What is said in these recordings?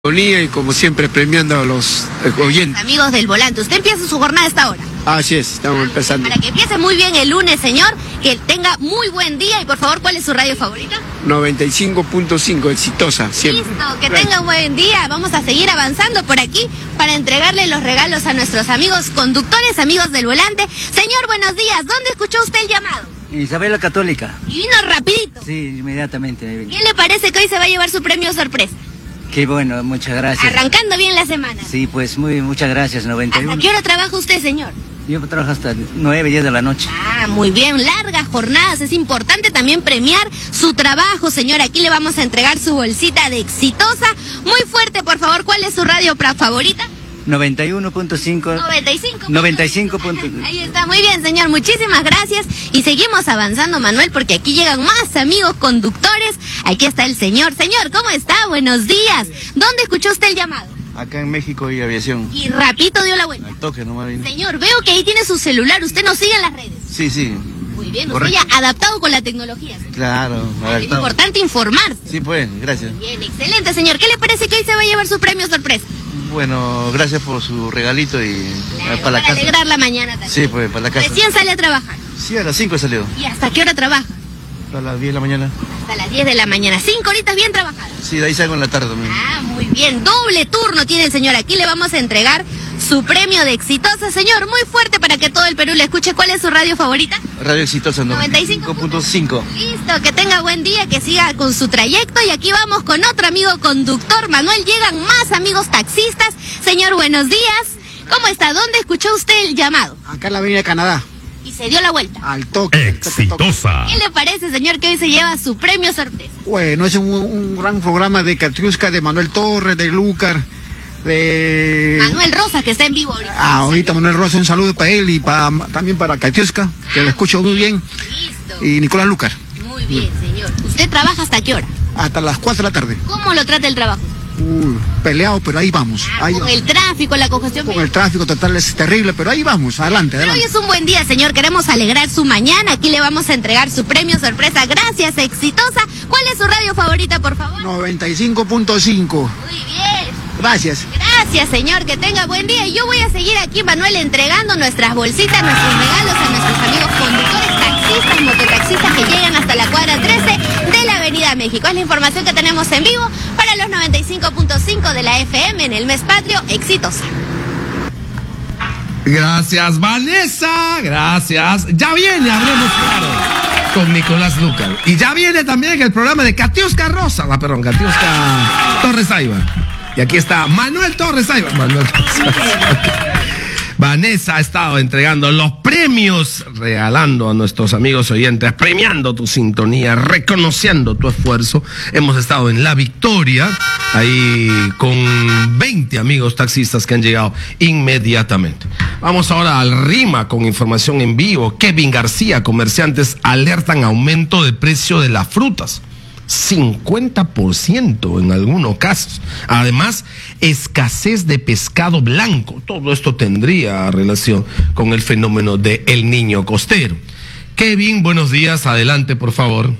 Y como siempre premiando a los oyentes. Amigos del volante, usted empieza su jornada a esta hora. Así es, estamos empezando. Para que empiece muy bien el lunes, señor, que tenga muy buen día y por favor, ¿cuál es su radio favorita? 95.5, exitosa, siempre. Listo, que tenga un buen día. Vamos a seguir avanzando por aquí para entregarle los regalos a nuestros amigos conductores, amigos del volante. Señor, buenos días. ¿Dónde escuchó usted el llamado? Isabel la Católica. Y vino rapidito. Sí, inmediatamente. ¿Qué le parece que hoy se va a llevar su premio sorpresa? Qué bueno, muchas gracias. Arrancando bien la semana. Sí, pues muchas gracias, 91. ¿Hasta qué hora trabaja usted, señor? Yo trabajo hasta 9, 10 de la noche. Ah, muy bien, largas jornadas. Es importante también premiar su trabajo, señor. Aquí le vamos a entregar su bolsita de exitosa. Muy fuerte, por favor. ¿Cuál es su radio favorita? 91.5. 95. Ahí está, muy bien, señor. Muchísimas gracias. Y seguimos avanzando, Manuel, porque aquí llegan más amigos conductores. Aquí está el señor. Señor, ¿cómo está? Buenos días. ¿Dónde escuchó usted el llamado? Acá en México y aviación. Y rapidito dio la vuelta. Al toque nomás vine. Señor, veo que ahí tiene su celular. ¿Usted nos sigue en las redes? Sí. Muy bien, Correcto. usted ya adaptado con la tecnología, señor. Claro, Es importante informarse. Sí, pues, gracias. Bien, excelente, señor. ¿Qué le parece que hoy se va a llevar su premio sorpresa? Bueno, gracias por su regalito y Claro, para la casa. alegrar la mañana también. Sí, pues, para la casa. Recién sale a trabajar. Sí, a las 5 he salido. ¿Y hasta qué hora trabaja? A las 10 de la mañana. Hasta las 10 de la mañana. 5 horitas bien trabajadas. Sí, de ahí salgo en la tarde también. Ah, muy bien. Doble turno tiene el señor. Aquí le vamos a entregar su premio de exitosa. Señor, muy fuerte para que todo el Perú le escuche. ¿Cuál es su radio favorita? Radio Exitosa 95.5. 95.5. Listo, que tenga buen día, que siga con su trayecto. Y aquí vamos con otro amigo conductor, Manuel. Llegan más amigos taxistas. Señor, buenos días. ¿Cómo está? ¿Dónde escuchó usted el llamado? Acá en la Avenida Canadá, Y se dio la vuelta. al toque. Exitosa. ¿Qué le parece, señor, que hoy se lleva su premio sorpresa? Bueno, es un gran programa de Katiuska, de Manuel Torres, de Lucar, de... Manuel Rosa, que está en vivo ahorita. ahorita Manuel Rosa, un saludo para él y también para Katiuska, que lo escucho muy bien, Listo. y Nicolás Lucar, Muy bien, señor. ¿Usted trabaja hasta qué hora? hasta las 4 de la tarde. ¿Cómo lo trata el trabajo? Peleado, pero ahí vamos. Ahí Con vamos. el tráfico, la congestión. Con el tráfico total es terrible, pero ahí vamos, adelante, Pero hoy adelante. es un buen día, señor. Queremos alegrar su mañana. Aquí le vamos a entregar su premio sorpresa. Gracias, exitosa. ¿Cuál es su radio favorita, por favor? 95.5. Muy bien. Gracias. Gracias, señor. Que tenga buen día. Y yo voy a seguir aquí, Manuel, entregando nuestras bolsitas, nuestros regalos a nuestros amigos conductores, taxistas, mototaxistas que llegan hasta la cuadra 13 de la Avenida México. Es la información que tenemos en vivo para los 95.5 de la FM en el mes patrio. Exitosa. Gracias, Vanessa. Gracias. Ya viene, hablemos claro, con Nicolás Lucar. Y ya viene también el programa de Katiuska Rosa. Katiuska Torres Aiba. Y aquí está Manuel Torres Aiba. Vanessa ha estado entregando los premios, regalando a nuestros amigos oyentes, premiando tu sintonía, reconociendo tu esfuerzo. Hemos estado en La Victoria, ahí con 20 amigos taxistas que han llegado inmediatamente. Vamos ahora al RIMA con información en vivo. Kevin García, comerciantes alertan aumento de precio de las frutas. 50% en algunos casos. Además, escasez de pescado blanco. Todo esto tendría relación con el fenómeno de El Niño costero. Kevin, buenos días. Adelante, por favor.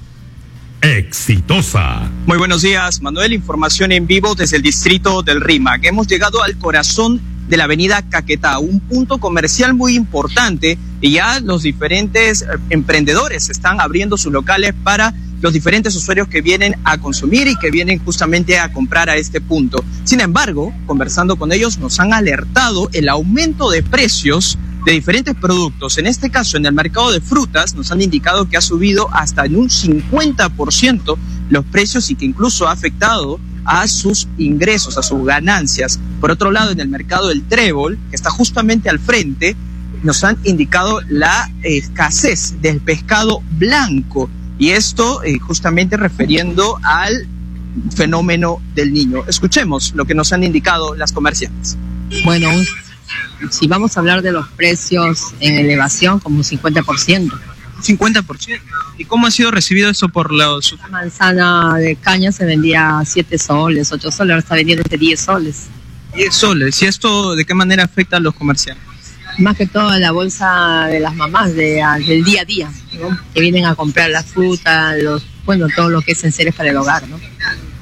Exitosa. Muy buenos días, Manuel. Información en vivo desde el distrito del RIMAC. Hemos llegado al corazón de la avenida Caquetá, un punto comercial muy importante, y ya los diferentes emprendedores están abriendo sus locales para los diferentes usuarios que vienen a consumir y que vienen justamente a comprar a este punto. Sin embargo, conversando con ellos, nos han alertado el aumento de precios de diferentes productos. En este caso, en el mercado de frutas, nos han indicado que ha subido hasta en un 50% los precios y que incluso ha afectado a sus ingresos, a sus ganancias. Por otro lado, en el mercado del trébol, que está justamente al frente, nos han indicado la escasez del pescado blanco. Y esto justamente refiriendo al fenómeno del Niño. Escuchemos lo que nos han indicado las comerciantes. Bueno, si vamos a hablar de los precios en elevación, como un 50%. 50%. ¿Y cómo ha sido recibido eso por los...? La manzana de caña se vendía a 7 soles, 8 soles, ahora está vendiendo entre 10 soles. 10 soles. ¿Y esto de qué manera afecta a los comerciantes? Más que todo la bolsa de las mamás del día a día, ¿no? Que vienen a comprar la fruta, todo lo que es enseres para el hogar, ¿no?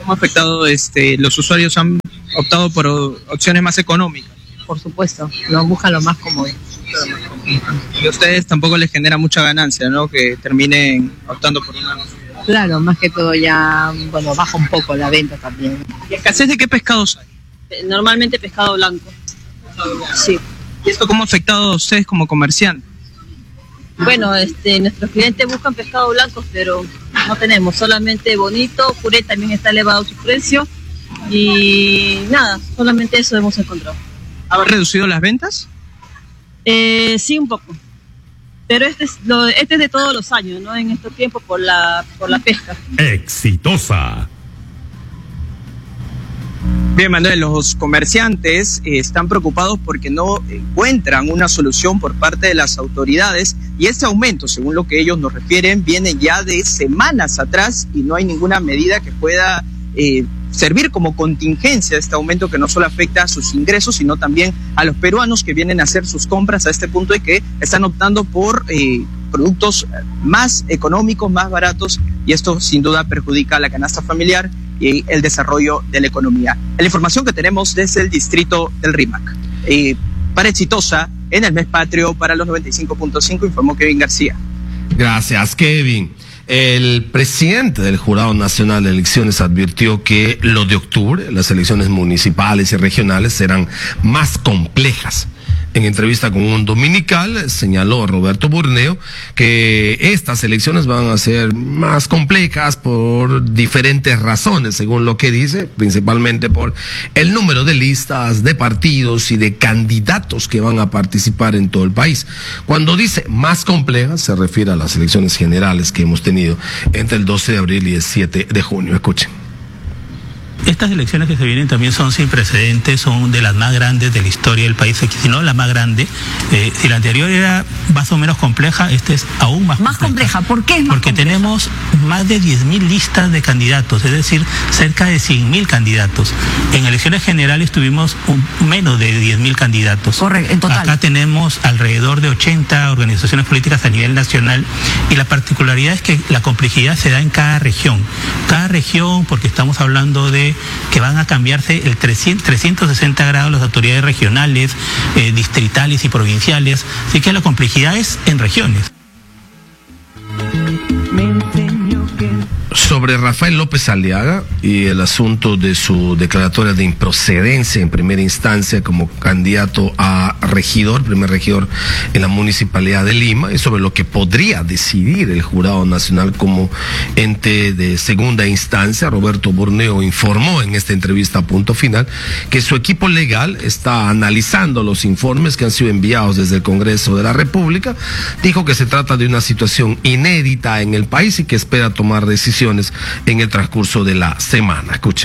¿Cómo ha afectado los usuarios han optado por opciones más económicas? Por supuesto, lo buscan lo más cómodo. Y a ustedes tampoco les genera mucha ganancia, ¿no? Que terminen optando por una... Claro, más que todo ya, bueno, baja un poco la venta también. ¿Y escasez de qué pescados hay? Normalmente pescado blanco. Sí. ¿Y esto cómo ha afectado a ustedes como comerciantes? Bueno, nuestros clientes buscan pescado blanco, pero no tenemos, solamente bonito, puré también está elevado su precio y nada, solamente eso hemos encontrado. ¿Ha reducido las ventas? Sí, un poco, pero este es de todos los años, ¿no? En estos tiempos por la pesca. Exitosa. Bien, Manuel, los comerciantes están preocupados porque no encuentran una solución por parte de las autoridades y este aumento, según lo que ellos nos refieren, viene ya de semanas atrás y no hay ninguna medida que pueda servir como contingencia a este aumento que no solo afecta a sus ingresos, sino también a los peruanos que vienen a hacer sus compras a este punto y que están optando por productos más económicos, más baratos, y esto sin duda perjudica a la canasta familiar y el desarrollo de la economía. La información que tenemos desde el distrito del RIMAC. Para Exitosa, en el mes patrio, para los 95.5, informó Kevin García. Gracias, Kevin. El presidente del Jurado Nacional de Elecciones advirtió que lo de octubre, las elecciones municipales y regionales, serán más complejas. En entrevista con un dominical, señaló Roberto Burneo que estas elecciones van a ser más complejas por diferentes razones, según lo que dice, principalmente por el número de listas, de partidos y de candidatos que van a participar en todo el país. Cuando dice más complejas, se refiere a las elecciones generales que hemos tenido entre el 12 de abril y el 7 de junio. Escuchen. Estas elecciones que se vienen también son sin precedentes, son de las más grandes de la historia del país, si no la más grande. Si la anterior era más o menos compleja, esta es aún más compleja. ¿Por qué es más Porque compleja? tenemos más de 10.000 listas de candidatos, es decir, cerca de 100.000 candidatos. En elecciones generales tuvimos menos de 10.000 candidatos. Correcto, en total. Acá tenemos alrededor de 80 organizaciones políticas a nivel nacional y la particularidad es que la complejidad se da en cada región. Cada región, porque estamos hablando de que van a cambiarse el 360 grados las autoridades regionales, distritales y provinciales, así que la complejidad es en regiones. Sobre Rafael López Aliaga y el asunto de su declaratoria de improcedencia en primera instancia como candidato a regidor, primer regidor en la Municipalidad de Lima, y sobre lo que podría decidir el Jurado Nacional como ente de segunda instancia, Roberto Burneo informó en esta entrevista a Punto Final que su equipo legal está analizando los informes que han sido enviados desde el Congreso de la República. Dijo que se trata de una situación inédita en el país y que espera tomar decisiones en el transcurso de la semana. Escuchen.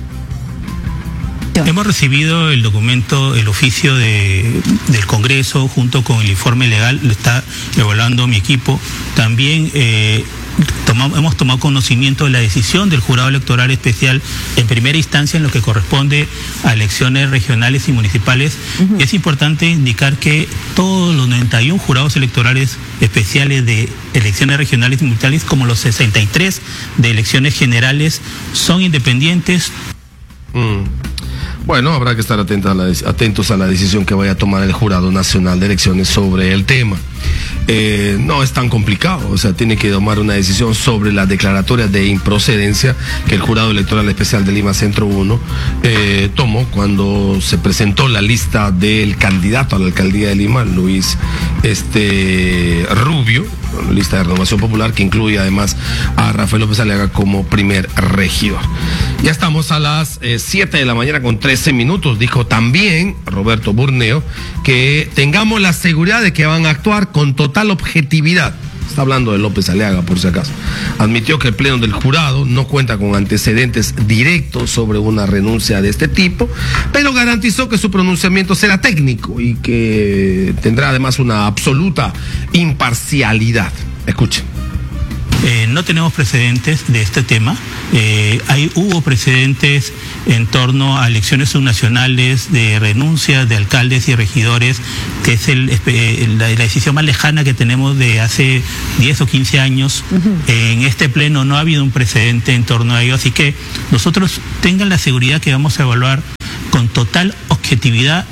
Hemos recibido el documento, el oficio del Congreso junto con el informe legal, lo está evaluando mi equipo. También hemos tomado conocimiento de la decisión del Jurado Electoral Especial en primera instancia en lo que corresponde a elecciones regionales y municipales. Y es importante indicar que todos los 91 jurados electorales especiales de elecciones regionales y municipales, como los 63 de elecciones generales, son independientes. Bueno, habrá que estar atentos a la decisión que vaya a tomar el Jurado Nacional de Elecciones sobre el tema. No es tan complicado, o sea, tiene que tomar una decisión sobre la declaratoria de improcedencia que el Jurado Electoral Especial de Lima Centro 1 tomó cuando se presentó la lista del candidato a la alcaldía de Lima, Luis Rubio, lista de Renovación Popular, que incluye además a Rafael López Aliaga como primer regidor. Ya estamos a las 7 de la mañana con 13 minutos. Dijo también Roberto Burneo que tengamos la seguridad de que van a actuar con total objetividad. Está hablando de López Aliaga, por si acaso. Admitió que el pleno del jurado no cuenta con antecedentes directos sobre una renuncia de este tipo, pero garantizó que su pronunciamiento será técnico y que tendrá además una absoluta imparcialidad. Escuchen. No tenemos precedentes de este tema. Hubo precedentes en torno a elecciones subnacionales de renuncia de alcaldes y regidores, que es la decisión más lejana que tenemos de hace 10 o 15 años. En este pleno no ha habido un precedente en torno a ello, así que nosotros tengan la seguridad que vamos a evaluar con total objetividad.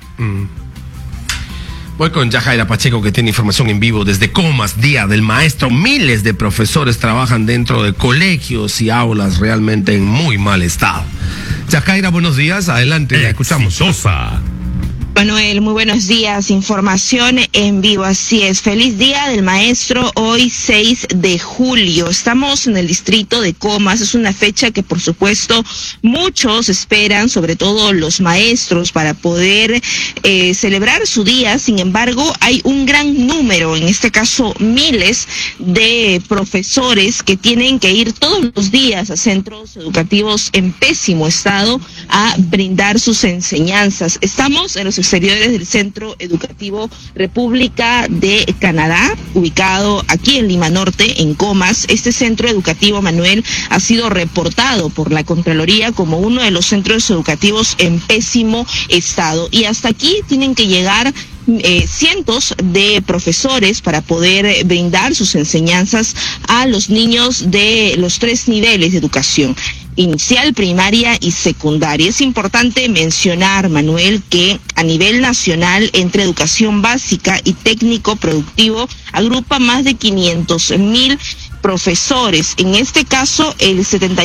Voy con Yajaira Pacheco, que tiene información en vivo desde Comas, Día del Maestro. Miles de profesores trabajan dentro de colegios y aulas realmente en muy mal estado. Yajaira, buenos días, adelante, la escuchamos. Exitosa. Manuel, muy buenos días. Información en vivo, así es. Feliz Día del Maestro, hoy 6 de julio. Estamos en el distrito de Comas. Es una fecha que, por supuesto, muchos esperan, sobre todo los maestros, para poder celebrar su día. Sin embargo, hay un gran número, en este caso miles, de profesores que tienen que ir todos los días a centros educativos en pésimo estado a brindar sus enseñanzas. Estamos en los exteriores del Centro Educativo República de Canadá, ubicado aquí en Lima Norte, en Comas. Este centro educativo, Manuel, ha sido reportado por la Contraloría como uno de los centros educativos en pésimo estado. Y hasta aquí tienen que llegar cientos de profesores para poder brindar sus enseñanzas a los niños de los 3 niveles de educación: inicial, primaria y secundaria. Es importante mencionar, Manuel, que a nivel nacional, entre educación básica y técnico productivo, agrupa más de 500,000 profesores. En este caso, el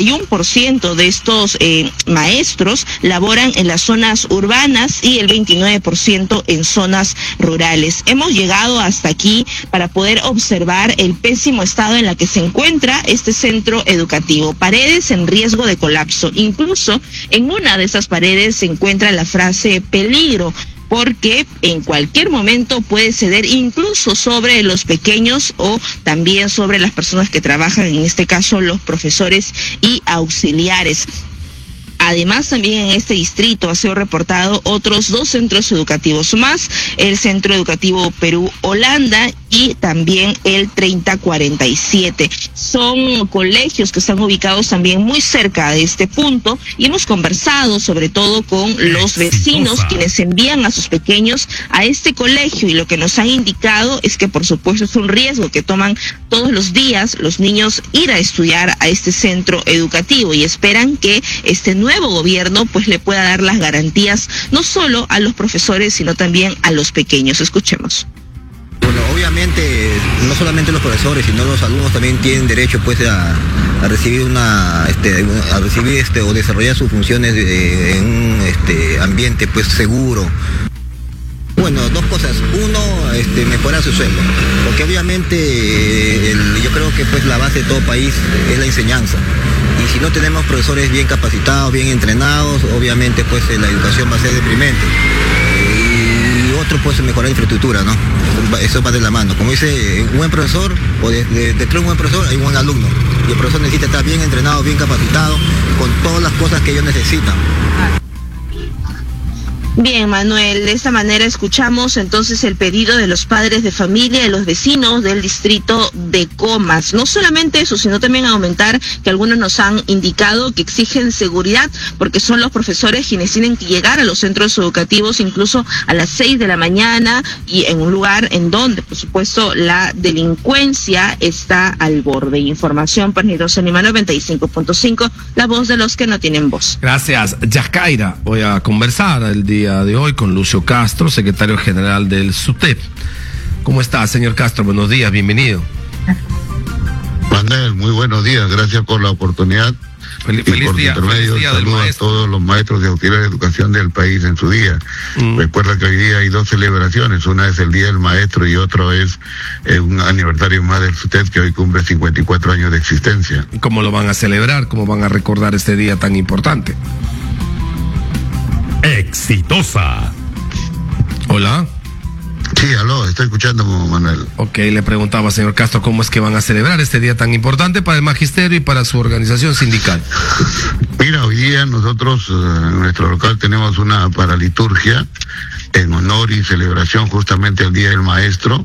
71% de estos maestros laboran en las zonas urbanas y el 29% en zonas rurales. Hemos llegado hasta aquí para poder observar el pésimo estado en la que se encuentra este centro educativo. Paredes en riesgo de colapso. Incluso en una de esas paredes se encuentra la frase peligro, porque en cualquier momento puede ceder, incluso sobre los pequeños o también sobre las personas que trabajan, en este caso los profesores y auxiliares. Además, también en este distrito ha sido reportado otros 2 centros educativos más, el Centro Educativo Perú-Holanda y también el 3047. Son colegios que están ubicados también muy cerca de este punto y hemos conversado sobre todo con los vecinos quienes envían a sus pequeños a este colegio, y lo que nos han indicado es que, por supuesto, es un riesgo que toman todos los días los niños ir a estudiar a este centro educativo, y esperan que este nuevo gobierno pues le pueda dar las garantías no solo a los profesores sino también a los pequeños. Escuchemos. Bueno, obviamente no solamente los profesores sino los alumnos también tienen derecho pues a recibir o desarrollar sus funciones en un ambiente pues seguro. Bueno, 2 cosas. Uno, mejorar su sueldo, porque obviamente yo creo que pues la base de todo país es la enseñanza, y si no tenemos profesores bien capacitados, bien entrenados, obviamente pues la educación va a ser deprimente. Y otro, pues mejorar la infraestructura, ¿no? Eso va de la mano. Como dice, un buen profesor, o detrás de un buen profesor hay un buen alumno, y el profesor necesita estar bien entrenado, bien capacitado, con todas las cosas que ellos necesitan. Bien, Manuel, de esta manera escuchamos entonces el pedido de los padres de familia, de los vecinos del distrito de Comas. No solamente eso, sino también aumentar, que algunos nos han indicado que exigen seguridad, porque son los profesores quienes tienen que llegar a los centros educativos incluso a las 6 de la mañana, y en un lugar en donde, por supuesto, la delincuencia está al borde. Información para Nitrosa Lima 95.5, la voz de los que no tienen voz. Gracias, Yajaira. Voy a conversar el día de hoy con Lucio Castro, secretario general del SUTEP. ¿Cómo está, señor Castro? Buenos días, bienvenido. Manuel, muy buenos días, gracias por la oportunidad. Feliz día, feliz día del maestro. A todos los maestros y auxiliares de educación del país en su día. Recuerda que hoy día hay 2 celebraciones, una es el Día del Maestro y otro es un aniversario más del SUTEP, que hoy cumple 54 años de existencia. ¿Y cómo lo van a celebrar? ¿Cómo van a recordar este día tan importante? Exitosa. Hola. Sí, aló, estoy escuchando, Manuel. Ok, le preguntaba, señor Castro, ¿cómo es que van a celebrar este día tan importante para el magisterio y para su organización sindical? Mira, hoy día nosotros en nuestro local tenemos una paraliturgia en honor y celebración justamente al Día del Maestro,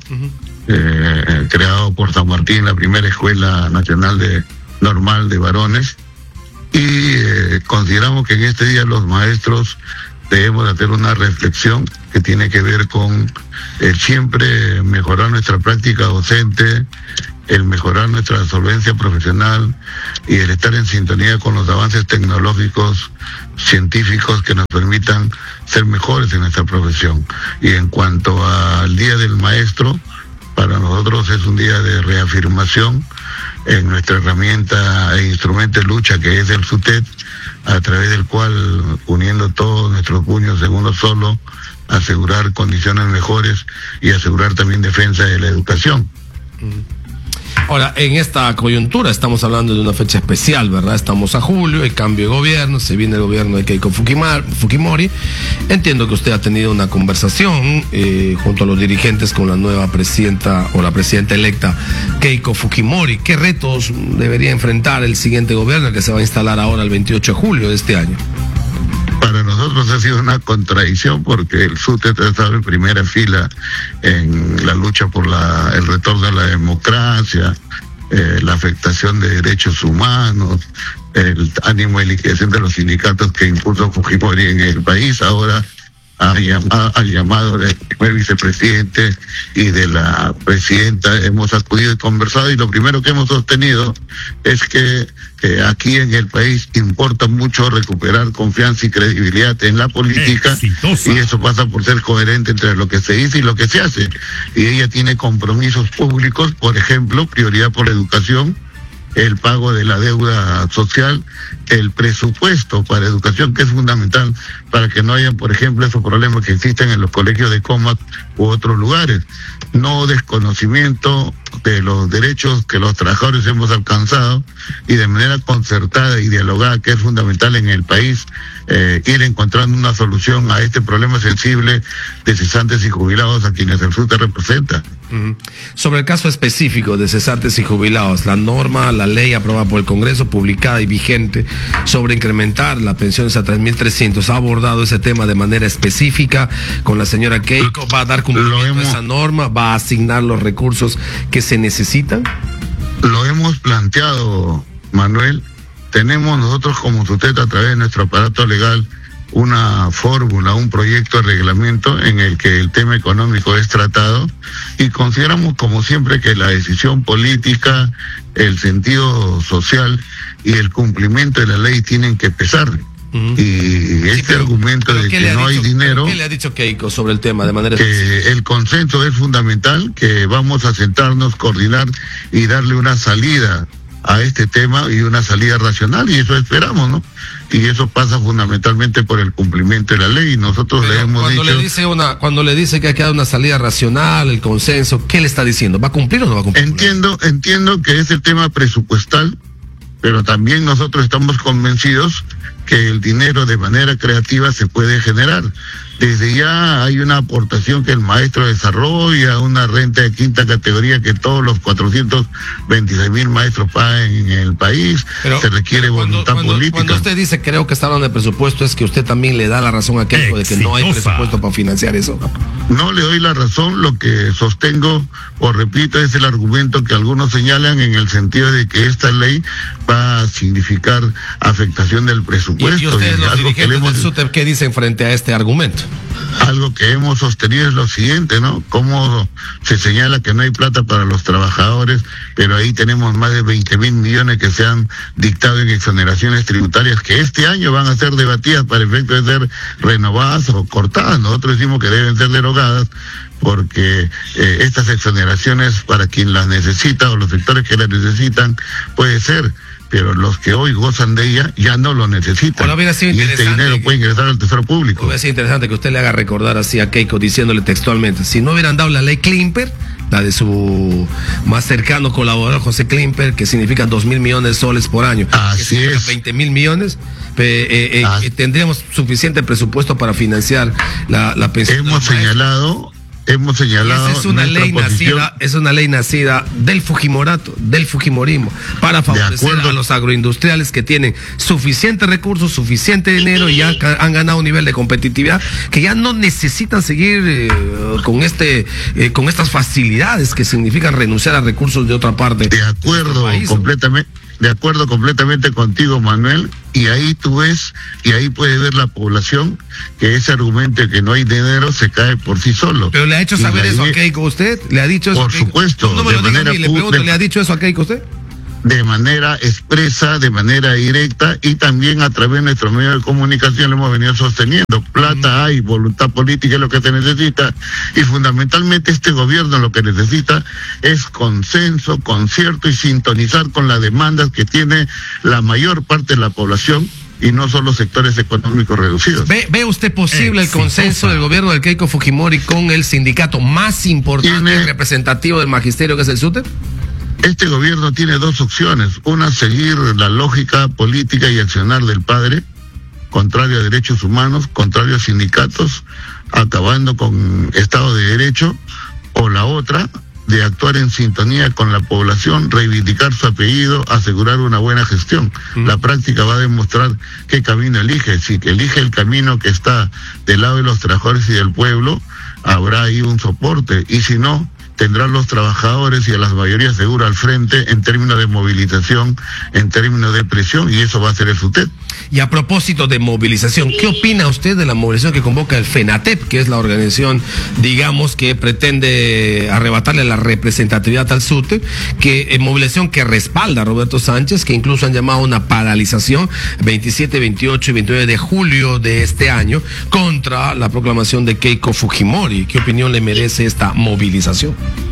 creado por San Martín, la primera escuela nacional normal de varones. y consideramos que en este día los maestros debemos hacer una reflexión que tiene que ver con siempre mejorar nuestra práctica docente, el mejorar nuestra solvencia profesional y el estar en sintonía con los avances tecnológicos, científicos que nos permitan ser mejores en nuestra profesión. Y en cuanto al Día del Maestro, para nosotros es un día de reafirmación en nuestra herramienta e instrumento de lucha que es el SUTEP, a través del cual, uniendo todos nuestros puños en uno solo, asegurar condiciones mejores y asegurar también defensa de la educación. Ahora, en esta coyuntura estamos hablando de una fecha especial, ¿verdad? Estamos a julio, hay cambio de gobierno, se viene el gobierno de Keiko Fujimori. Entiendo que usted ha tenido una conversación junto a los dirigentes con la nueva presidenta o la presidenta electa Keiko Fujimori. ¿Qué retos debería enfrentar el siguiente gobierno que se va a instalar ahora el 28 de julio de este año? Para nosotros ha sido una contradicción porque el SUTEP ha estado en primera fila en la lucha por el retorno a la democracia, la afectación de derechos humanos, el ánimo de liquidación de los sindicatos que impuso Fujimori en el país. Ahora al llamado del primer vicepresidente y de la presidenta hemos acudido y conversado, y lo primero que hemos sostenido es que aquí en el país importa mucho recuperar confianza y credibilidad en la política. Exitosa. Y eso pasa por ser coherente entre lo que se dice y lo que se hace, y ella tiene compromisos públicos, por ejemplo, prioridad por la educación, el pago de la deuda social, el presupuesto para educación, que es fundamental para que no haya, por ejemplo, esos problemas que existen en los colegios de Comac u otros lugares. No desconocimiento de los derechos que los trabajadores hemos alcanzado, y de manera concertada y dialogada, que es fundamental en el país, ir encontrando una solución a este problema sensible de cesantes y jubilados a quienes el SUTEP representa. Sobre el caso específico de cesantes y jubilados, la norma, la ley aprobada por el Congreso, publicada y vigente, sobre incrementar las pensiones a 3.300, ¿ha abordado ese tema de manera específica con la señora Keiko? ¿Va a dar cumplimiento a esa norma? ¿Va a asignar los recursos que se necesitan? Lo hemos planteado, Manuel. Tenemos nosotros como SUTEP, a través de nuestro aparato legal, una fórmula, un proyecto de reglamento en el que el tema económico es tratado, y consideramos, como siempre, que la decisión política, el sentido social y el cumplimiento de la ley tienen que pesar. Y este argumento de que no hay dinero... ¿Qué le ha dicho Keiko sobre el tema de manera específica? El consenso es fundamental, que vamos a sentarnos, coordinar y darle una salida a este tema, y una salida racional, y eso esperamos, ¿no? Y eso pasa fundamentalmente por el cumplimiento de la ley, y nosotros le hemos dicho... Cuando le dice que ha quedado una salida racional, el consenso, ¿qué le está diciendo? ¿Va a cumplir o no va a cumplir? Entiendo que es el tema presupuestal, pero también nosotros estamos convencidos que el dinero de manera creativa se puede generar. Desde ya hay una aportación que el maestro desarrolla, una renta de quinta categoría que todos los 426,000 maestros pagan en el país. Pero se requiere voluntad política. Cuando usted dice creo que está hablando de presupuesto, es que usted también le da la razón a Keiko de que no hay presupuesto para financiar eso. No le doy la razón, lo que sostengo o repito es el argumento que algunos señalan, en el sentido de que esta ley va a significar afectación del presupuesto. ¿Y ustedes, los dirigentes del SUTEP, qué dicen frente a este argumento? Algo que hemos sostenido es lo siguiente, ¿no? Cómo se señala que no hay plata para los trabajadores, pero ahí tenemos más de 20,000 millones que se han dictado en exoneraciones tributarias, que este año van a ser debatidas para efecto de ser renovadas o cortadas. Nosotros decimos que deben ser derogadas, porque estas exoneraciones, para quien las necesita o los sectores que las necesitan, puede ser, pero los que hoy gozan de ella ya no lo necesitan. Bueno, y este dinero puede ingresar al Tesoro Público. Hubiera sido interesante que usted le haga recordar así a Keiko, diciéndole textualmente: si no hubieran dado la ley Klimper, la de su más cercano colaborador José Klimper, que significa 2,000 millones de soles por año, así es, 20,000 millones, tendríamos suficiente presupuesto para financiar la pensión. Hemos señalado es una ley nacida del Fujimorato, del Fujimorismo, para favorecer a los agroindustriales que tienen suficientes recursos, suficiente dinero, y ya han ganado un nivel de competitividad que ya no necesitan seguir con estas facilidades que significan renunciar a recursos de otra parte. De acuerdo, de acuerdo completamente contigo, Manuel, y ahí tú ves, y ahí puede ver la población que ese argumento de que no hay dinero se cae por sí solo. ¿Pero le ha hecho saber eso a Keiko usted? ¿Le ha dicho eso? Por supuesto. No me lo diga a mí, le pregunto, ¿le ha dicho eso a Keiko usted? De manera expresa, de manera directa, y también a través de nuestros medios de comunicación lo hemos venido sosteniendo. Plata hay, voluntad política es lo que se necesita, y fundamentalmente este gobierno lo que necesita es consenso, concierto y sintonizar con las demandas que tiene la mayor parte de la población, y no solo sectores económicos reducidos. ¿Ve usted posible el consenso del gobierno del Keiko Fujimori con el sindicato más importante y representativo del magisterio, que es el SUTEP? Este gobierno tiene dos opciones: una, seguir la lógica política y accionar del padre, contrario a derechos humanos, contrario a sindicatos, acabando con Estado de Derecho, o la otra, de actuar en sintonía con la población, reivindicar su apellido, asegurar una buena gestión. La práctica va a demostrar qué camino elige. Si elige el camino que está del lado de los trabajadores y del pueblo, habrá ahí un soporte, y si no, tendrán los trabajadores y a las mayorías segura al frente en términos de movilización, en términos de presión, y eso va a ser el SUTEP. Y a propósito de movilización, ¿qué opina usted de la movilización que convoca el FENATEP, que es la organización, digamos, que pretende arrebatarle la representatividad al SUTEP, que movilización que respalda a Roberto Sánchez, que incluso han llamado una paralización 27, 28 y 29 de julio de este año contra la proclamación de Keiko Fujimori? ¿Qué opinión le merece esta movilización?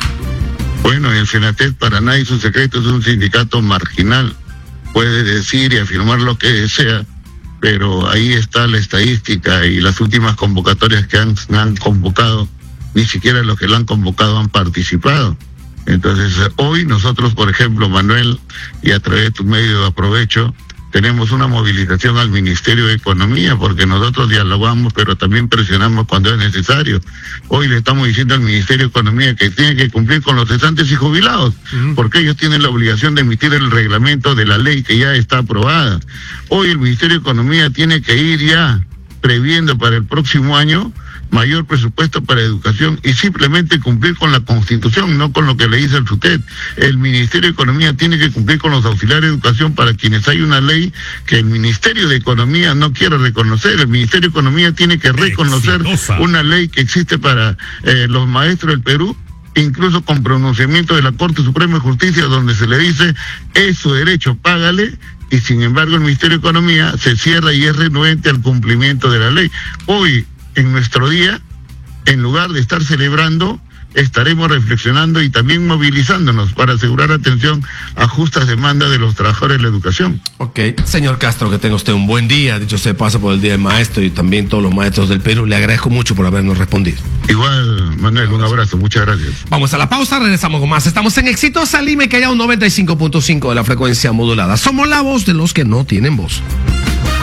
Bueno, el FENATEP para nadie es un secreto, es un sindicato marginal. Puede decir y afirmar lo que desea, pero ahí está la estadística, y las últimas convocatorias que han convocado, ni siquiera los que lo han convocado han participado. Entonces, hoy nosotros, por ejemplo, Manuel, y a través de tu medio aprovecho, tenemos una movilización al Ministerio de Economía, porque nosotros dialogamos, pero también presionamos cuando es necesario. Hoy le estamos diciendo al Ministerio de Economía que tiene que cumplir con los cesantes y jubilados, porque ellos tienen la obligación de emitir el reglamento de la ley que ya está aprobada. Hoy el Ministerio de Economía tiene que ir ya previendo para el próximo año mayor presupuesto para educación, y simplemente cumplir con la Constitución, no con lo que le dice el SUTEP. El Ministerio de Economía tiene que cumplir con los auxiliares de educación, para quienes hay una ley que el Ministerio de Economía no quiere reconocer. El Ministerio de Economía tiene que reconocer una ley que existe para los maestros del Perú, incluso con pronunciamiento de la Corte Suprema de Justicia, donde se le dice es su derecho, págale, y sin embargo el Ministerio de Economía se cierra y es renuente al cumplimiento de la ley. Hoy, en nuestro día, en lugar de estar celebrando, estaremos reflexionando y también movilizándonos para asegurar atención a justas demandas de los trabajadores de la educación. Ok, señor Castro, que tenga usted un buen día. Dicho sea de paso, por el Día del Maestro, y también todos los maestros del Perú, le agradezco mucho por habernos respondido. Igual, Manuel, un abrazo, muchas gracias. Vamos a la pausa, regresamos con más. Estamos en Exitosa Lima, que haya un 95.5 de la frecuencia modulada. Somos la voz de los que no tienen voz.